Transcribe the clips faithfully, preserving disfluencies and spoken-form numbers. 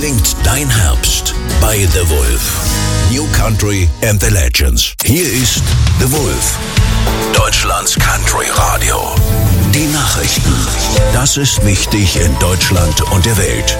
klingt dein Herbst bei The Wolf. New Country and the Legends. Hier ist The Wolf, Deutschlands Country Radio. Die Nachrichten. Das ist wichtig in Deutschland und der Welt.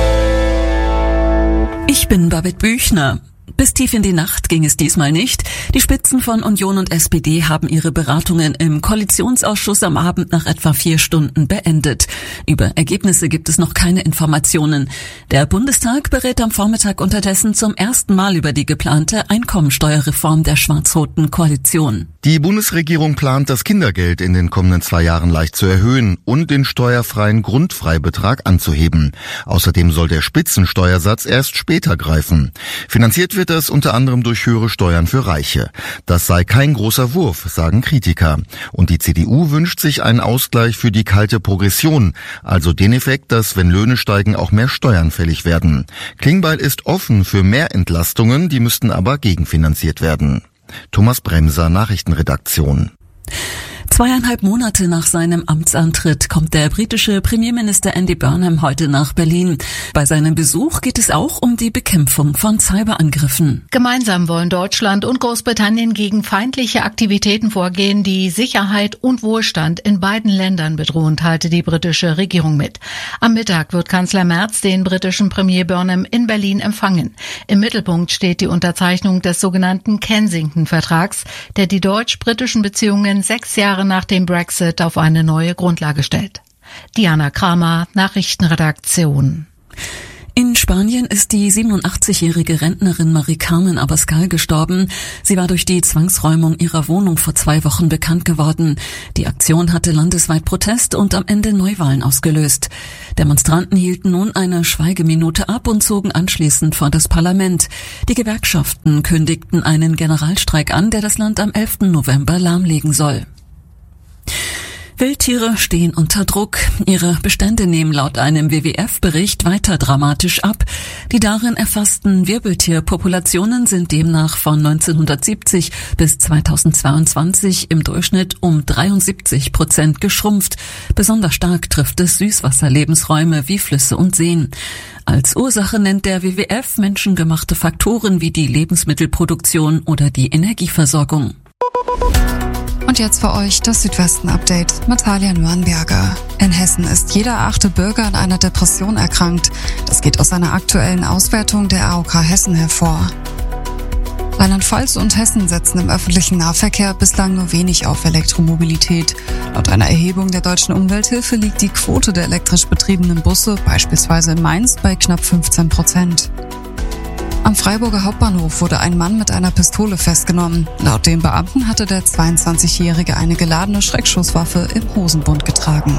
Ich bin Babette Büchner. Bis tief in die Nacht ging es diesmal nicht. Die Spitzen von Union und S P D haben ihre Beratungen im Koalitionsausschuss am Abend nach etwa vier Stunden beendet. Über Ergebnisse gibt es noch keine Informationen. Der Bundestag berät am Vormittag unterdessen zum ersten Mal über die geplante Einkommensteuerreform der schwarz-roten Koalition. Die Bundesregierung plant, das Kindergeld in den kommenden zwei Jahren leicht zu erhöhen und den steuerfreien Grundfreibetrag anzuheben. Außerdem soll der Spitzensteuersatz erst später greifen. Finanziert wird das unter anderem durch höhere Steuern für Reiche. Das sei kein großer Wurf, sagen Kritiker. Und die C D U wünscht sich einen Ausgleich für die kalte Progression, also den Effekt, dass, wenn Löhne steigen, auch mehr Steuern fällig werden. Klingbeil ist offen für mehr Entlastungen, die müssten aber gegenfinanziert werden. Thomas Bremser, Nachrichtenredaktion. Zweieinhalb Monate nach seinem Amtsantritt kommt der britische Premierminister Andy Burnham heute nach Berlin. Bei seinem Besuch geht es auch um die Bekämpfung von Cyberangriffen. Gemeinsam wollen Deutschland und Großbritannien gegen feindliche Aktivitäten vorgehen, die Sicherheit und Wohlstand in beiden Ländern bedrohen, teilte die britische Regierung mit. Am Mittag wird Kanzler Merz den britischen Premier Burnham in Berlin empfangen. Im Mittelpunkt steht die Unterzeichnung des sogenannten Kensington-Vertrags, der die deutsch-britischen Beziehungen sechs Jahre nach dem Brexit auf eine neue Grundlage stellt. Diana Kramer, Nachrichtenredaktion. In Spanien ist die siebenundachtzigjährige Rentnerin Mari-Carmen Abascal gestorben. Sie war durch die Zwangsräumung ihrer Wohnung vor zwei Wochen bekannt geworden. Die Aktion hatte landesweit Protest und am Ende Neuwahlen ausgelöst. Demonstranten hielten nun eine Schweigeminute ab und zogen anschließend vor das Parlament. Die Gewerkschaften kündigten einen Generalstreik an, der das Land am elften November lahmlegen soll. Wildtiere stehen unter Druck. Ihre Bestände nehmen laut einem W W F-Bericht weiter dramatisch ab. Die darin erfassten Wirbeltierpopulationen sind demnach von neunzehnhundertsiebzig bis zweitausendzweiundzwanzig im Durchschnitt um dreiundsiebzig Prozent geschrumpft. Besonders stark trifft es Süßwasserlebensräume wie Flüsse und Seen. Als Ursache nennt der W W F menschengemachte Faktoren wie die Lebensmittelproduktion oder die Energieversorgung. Und jetzt für euch das Südwesten-Update mit Talia Nürnberger. In Hessen ist jeder achte Bürger an einer Depression erkrankt. Das geht aus einer aktuellen Auswertung der A O K Hessen hervor. Rheinland-Pfalz und Hessen setzen im öffentlichen Nahverkehr bislang nur wenig auf Elektromobilität. Laut einer Erhebung der Deutschen Umwelthilfe liegt die Quote der elektrisch betriebenen Busse beispielsweise in Mainz bei knapp fünfzehn Prozent. Am Freiburger Hauptbahnhof wurde ein Mann mit einer Pistole festgenommen. Laut den Beamten hatte der zweiundzwanzigjährige eine geladene Schreckschusswaffe im Hosenbund getragen.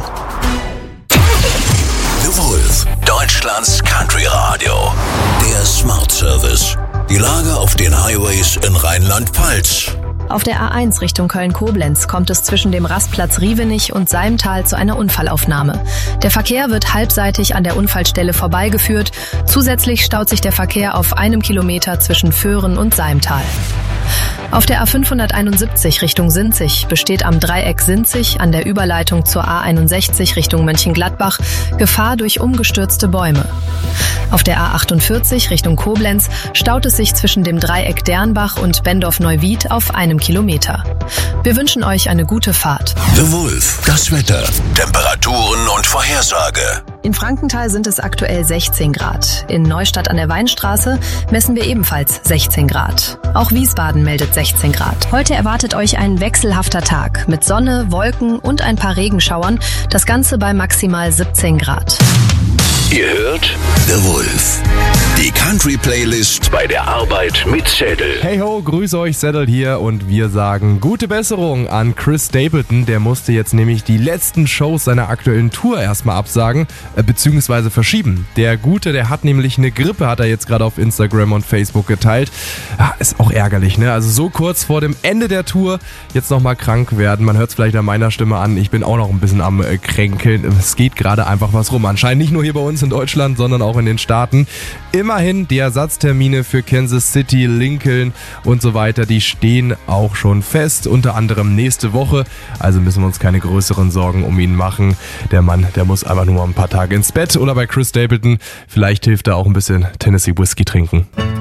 The Wolf, Deutschlands Country Radio. Der Smart Service. Die Lage auf den Highways in Rheinland-Pfalz. Auf der A eins Richtung Köln-Koblenz kommt es zwischen dem Rastplatz Rievenich und Salmtal zu einer Unfallaufnahme. Der Verkehr wird halbseitig an der Unfallstelle vorbeigeführt. Zusätzlich staut sich der Verkehr auf einem Kilometer zwischen Föhren und Salmtal. Auf der A fünfhunderteinundsiebzig Richtung Sinzig besteht am Dreieck Sinzig an der Überleitung zur A einundsechzig Richtung Mönchengladbach Gefahr durch umgestürzte Bäume. Auf der A achtundvierzig Richtung Koblenz staut es sich zwischen dem Dreieck Dernbach und Bendorf-Neuwied auf einem Kilometer. Wir wünschen euch eine gute Fahrt. The Wolf, das Wetter, Temperaturen und Vorhersage. In Frankenthal sind es aktuell sechzehn Grad. In Neustadt an der Weinstraße messen wir ebenfalls sechzehn Grad. Auch Wiesbaden meldet sechzehn Grad. Heute erwartet euch ein wechselhafter Tag mit Sonne, Wolken und ein paar Regenschauern. Das Ganze bei maximal siebzehn Grad. Ihr hört The Wolf, die Country-Playlist bei der Arbeit mit Zettel. Hey ho, grüße euch, Zettel hier und wir sagen gute Besserung an Chris Stapleton. Der musste jetzt nämlich die letzten Shows seiner aktuellen Tour erstmal absagen, äh, beziehungsweise verschieben. Der Gute, der hat nämlich eine Grippe, hat er jetzt gerade auf Instagram und Facebook geteilt. Ja, ist auch ärgerlich, ne? Also so kurz vor dem Ende der Tour jetzt nochmal krank werden. Man hört es vielleicht an meiner Stimme an, ich bin auch noch ein bisschen am äh, Kränkeln. Es geht gerade einfach was rum. Anscheinend nicht nur hier bei uns uns in Deutschland, sondern auch in den Staaten. Immerhin, die Ersatztermine für Kansas City, Lincoln und so weiter, die stehen auch schon fest, unter anderem nächste Woche. Also müssen wir uns keine größeren Sorgen um ihn machen. Der Mann, der muss einfach nur mal ein paar Tage ins Bett oder bei Chris Stapleton. Vielleicht hilft er auch ein bisschen Tennessee Whiskey trinken.